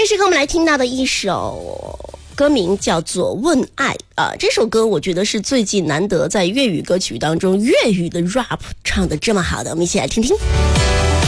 这时刻我们来听到的一首歌名叫做《问爱》这首歌我觉得是最近难得在粤语歌曲当中粤语的 rap 唱得这么好的，我们一起来听听。